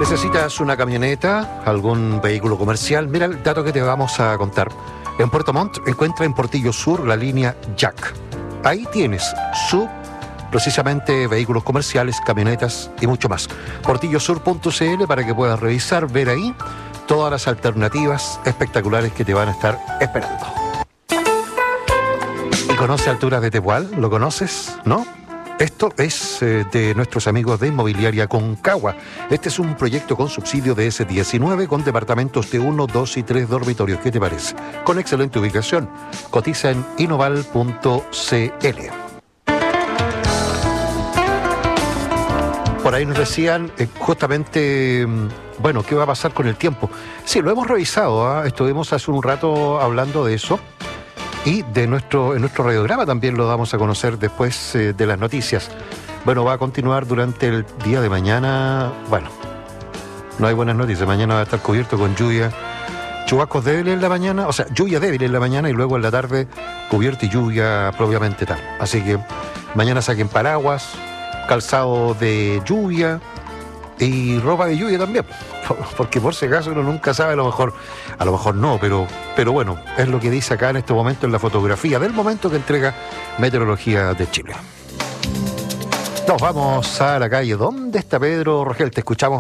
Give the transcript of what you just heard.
¿Necesitas una camioneta, algún vehículo comercial? Mira el dato que te vamos a contar. En Puerto Montt encuentra en Portillo Sur la línea Jack. Ahí tienes precisamente vehículos comerciales, camionetas y mucho más. portillosur.cl para que puedas revisar, ver ahí todas las alternativas espectaculares que te van a estar esperando. ¿Y conoce Alturas de Tepual? ¿Lo conoces? ¿No? Esto es de nuestros amigos de Inmobiliaria Concagua. Este es un proyecto con subsidio de S19 con departamentos de 1, 2 y 3 dormitorios. ¿Qué te parece? Con excelente ubicación. Cotiza en inoval.cl. Por ahí nos decían justamente, bueno, ¿qué va a pasar con el tiempo? Sí, lo hemos revisado, estuvimos hace un rato hablando de eso. Y en nuestro radiograma también lo damos a conocer después de las noticias. Bueno, va a continuar durante el día de mañana. Bueno, no hay buenas noticias. Mañana va a estar cubierto con lluvia. Chubascos débiles en la mañana, o sea, lluvia débil en la mañana y luego en la tarde cubierto y lluvia propiamente tal. Así que mañana saquen paraguas, calzado de lluvia y ropa de lluvia también. Porque por si acaso uno nunca sabe, a lo mejor no, pero bueno, es lo que dice acá en este momento en la fotografía del momento que entrega Meteorología de Chile. Nos vamos a la calle. ¿Dónde está Pedro Rogel? Te escuchamos.